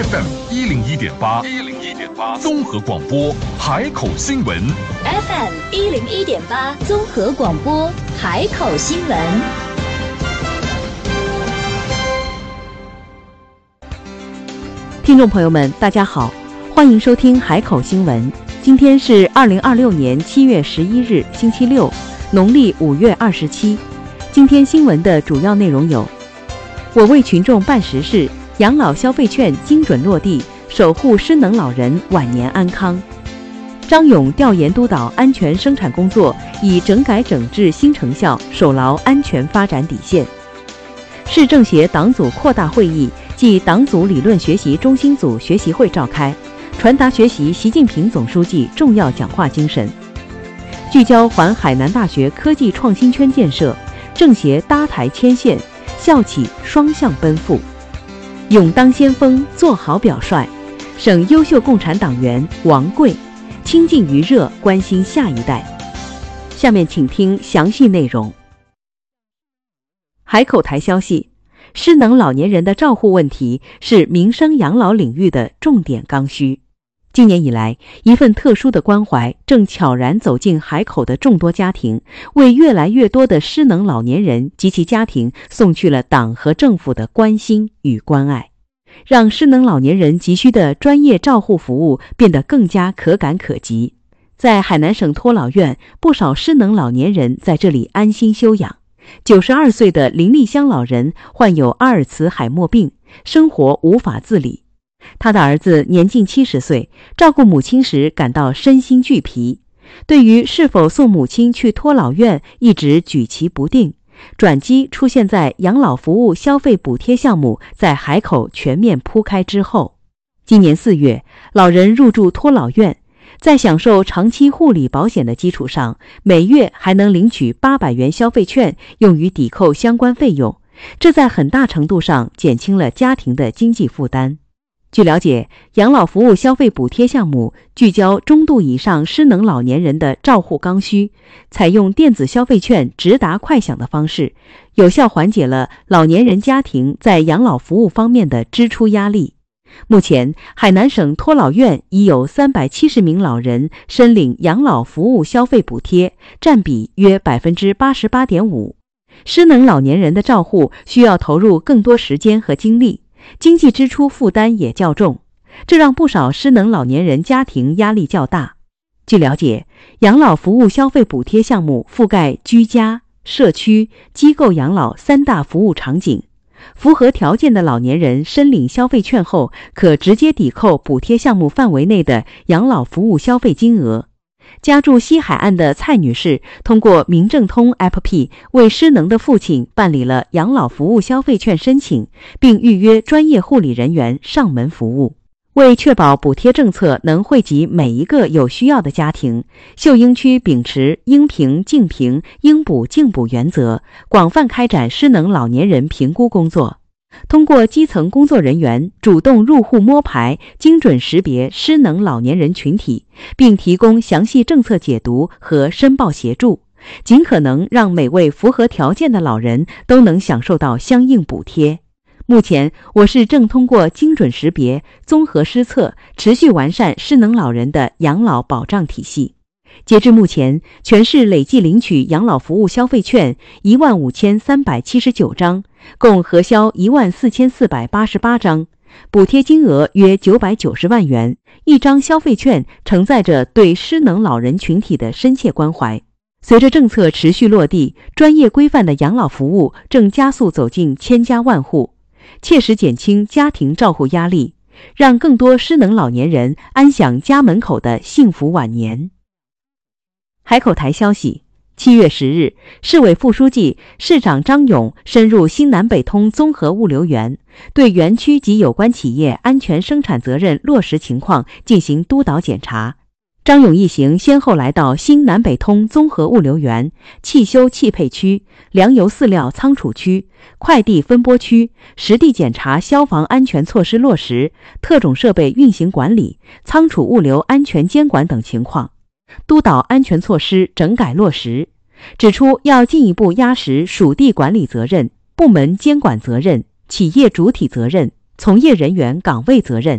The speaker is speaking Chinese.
FM101.8综合广播海口新闻 FM101.8综合广播海口新闻。 听众朋友们，大家好，欢迎收听海口新闻。今天是2026年7月11日，星期六，农历5月27。今天新闻的主要内容有：我为群众办实事，养老消费券精准落地，守护失能老人晚年安康。张勇调研督导安全生产工作，以整改整治新成效，守牢安全发展底线。市政协党组扩大会议暨党组理论学习中心组学习会召开，传达学习习近平总书记重要讲话精神。聚焦环海南大学科技创新圈建设，政协搭台牵线，校企双向奔赴。勇当先锋，做好表率。省优秀共产党员王贵，倾尽余热关心下一代。下面请听详细内容。海口台消息，失能老年人的照护问题是民生养老领域的重点刚需。今年以来，一份特殊的关怀正悄然走进海口的众多家庭，为越来越多的失能老年人及其家庭送去了党和政府的关心与关爱，让失能老年人急需的专业照护服务变得更加可感可及。在海南省托老院，不少失能老年人在这里安心休养。92岁的林立香老人患有阿尔茨海默病，生活无法自理。他的儿子年近70岁，照顾母亲时感到身心俱疲，对于是否送母亲去托老院一直举棋不定。转机出现在养老服务消费补贴项目在海口全面铺开之后。今年4月，老人入住托老院，在享受长期护理保险的基础上，每月还能领取800元消费券，用于抵扣相关费用，这在很大程度上减轻了家庭的经济负担。据了解，养老服务消费补贴项目聚焦中度以上失能老年人的照护刚需，采用电子消费券直达快享的方式，有效缓解了老年人家庭在养老服务方面的支出压力。目前，海南省托老院已有370名老人申领养老服务消费补贴，占比约 88.5%。失能老年人的照护需要投入更多时间和精力，经济支出负担也较重，这让不少失能老年人家庭压力较大。据了解，养老服务消费补贴项目覆盖居家、社区、机构养老3大服务场景。符合条件的老年人申领消费券后，可直接抵扣补贴项目范围内的养老服务消费金额。家住西海岸的蔡女士通过民政通 APP 为失能的父亲办理了养老服务消费券申请，并预约专业护理人员上门服务。为确保补贴政策能惠及每一个有需要的家庭，秀英区秉持应评竞评、应补竞补原则，广泛开展失能老年人评估工作。通过基层工作人员主动入户摸排，精准识别失能老年人群体，并提供详细政策解读和申报协助，尽可能让每位符合条件的老人都能享受到相应补贴。目前，我市正通过精准识别、综合施策，持续完善失能老人的养老保障体系。截至目前，全市累计领取养老服务消费券15379张，共核销14488张，补贴金额约990万元。一张消费券承载着对失能老人群体的深切关怀。随着政策持续落地，专业规范的养老服务正加速走进千家万户，切实减轻家庭照护压力，让更多失能老年人安享家门口的幸福晚年。海口台消息，7月10日，市委副书记、市长张勇深入新南北通综合物流园，对园区及有关企业安全生产责任落实情况进行督导检查。张勇一行先后来到新南北通综合物流园、汽修汽配区、粮油饲料仓储区、快递分拨区，实地检查消防安全措施落实、特种设备运行管理、仓储物流安全监管等情况，督导安全措施整改落实，指出要进一步压实属地管理责任、部门监管责任、企业主体责任、从业人员岗位责任。